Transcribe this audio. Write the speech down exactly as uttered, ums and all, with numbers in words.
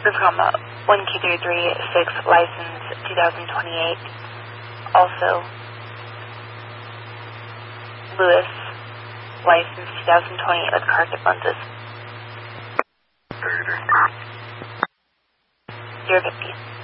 Group comma one Q three three six, license two thousand twenty-eight. Also, Lewis, license two thousand twenty-eight with corrective lenses. zero fifty.